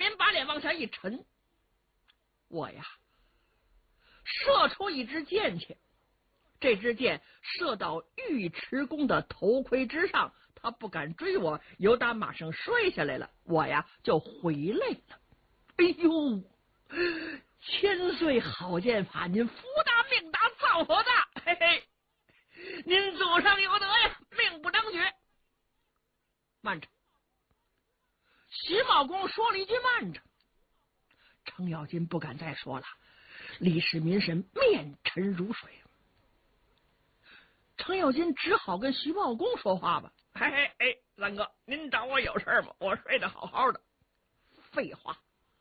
民把脸往下一沉，我呀射出一支箭去，这支箭射到尉迟恭的头盔之上，他不敢追我，由打马上摔下来了，我呀就回来了。哎呦，千岁好剑法，您福大命大造化大，嘿嘿，您祖上有德呀，命不当绝。慢着，徐茂公说了一句慢着，程咬金不敢再说了，李世民是面沉如水。程咬金只好跟徐茂公说话吧。三哥，您找我有事吗？我睡得好好的。废话，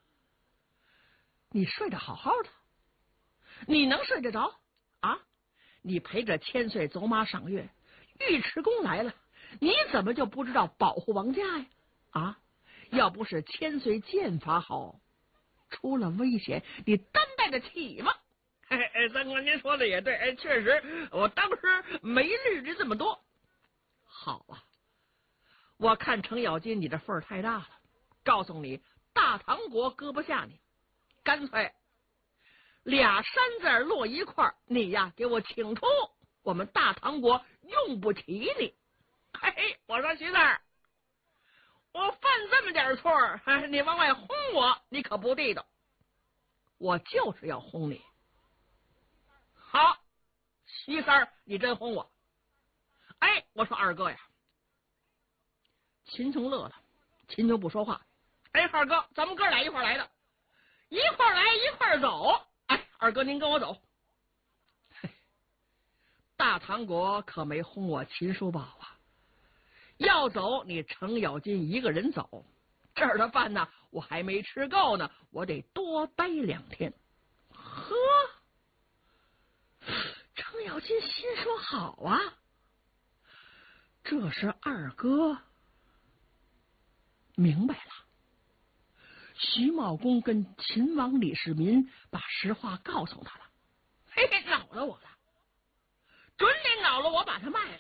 你睡得好好的，你能睡得着啊？你陪着千岁走马赏月，尉迟恭来了，你怎么就不知道保护王家呀？啊，要不是千岁剑法好，出了危险，你担待得起吗？三哥，您说的也对，确实，我当时没虑虑这么多。好啊，我看程咬金你这份儿太大了，告诉你，大唐国搁不下你，干脆俩山字落一块，你呀给我请出，我们大唐国用不起你。我说徐四儿，我犯这么点错，你往外轰我，你可不地道。我就是要轰你。好，徐三儿，你真轰我。我说二哥呀，秦琼乐了，秦琼不说话。二哥，咱们哥俩一块来的，一块来一块走。二哥您跟我走。大唐国可没轰我秦叔宝啊，要走你程咬金一个人走，这儿的饭呢我还没吃够呢，我得多待2天。呵，程咬金心说好啊，这是二哥明白了。徐茂公跟秦王李世民把实话告诉他了，恼了我了，准得恼了我，把他卖了。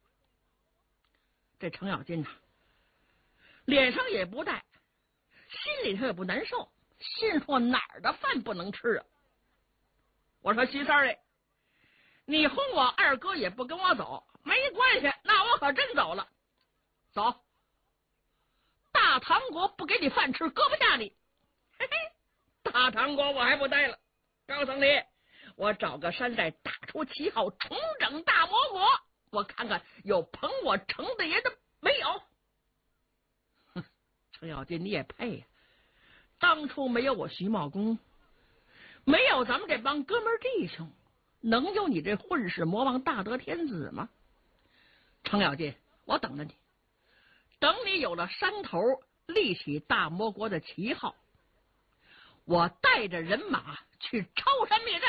这程咬金呐，脸上也不带，心里头也不难受，心说哪儿的饭不能吃啊？我说徐三儿，你轰我二哥也不跟我走，没关系，那我可真走了。走，大唐国不给你饭吃，搁不下你。大唐国我还不待了，告诉你，我找个山寨打出旗号，重整大魔国，我看看有捧我程大爷的没有。程咬金你也配呀，当初没有我徐茂公，没有咱们这帮哥们弟兄，能有你这混世魔王大德天子吗？程咬金，我等着你，等你有了山头，立起大魔国的旗号，我带着人马去抄山灭寨。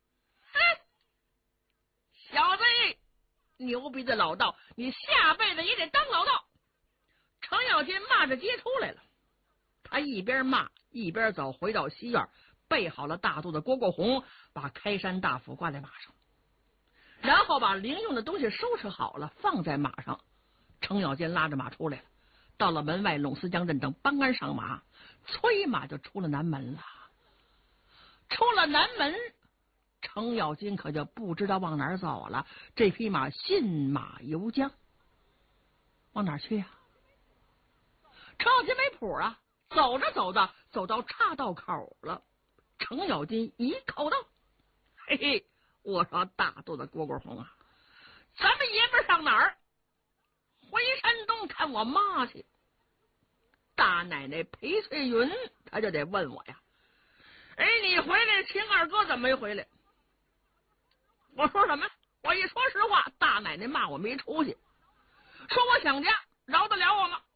小子，牛逼的老道，你下辈子也得当老道。程咬金骂着街出来了，他一边骂一边走，回到西院，备好了大肚的蝈蝈红，把开山大斧挂在马上，然后把零用的东西收拾好了放在马上。程咬金拉着马出来了，到了门外，陇司江镇等帮鞍上马，催马就出了南门了。出了南门，程咬金可就不知道往哪儿走了。这匹马信马由缰，往哪儿去呀？程咬金没谱啊，走着走着，走到岔道口了。程咬金一靠道，我说大肚子蝈蝈红啊，咱们爷们上哪儿？回山东看我妈去。大奶奶裴翠云他就得问我呀，你回来，秦二哥怎么没回来？我说什么？我一说实话，大奶奶骂我没出息，说我想家，饶得了我吗？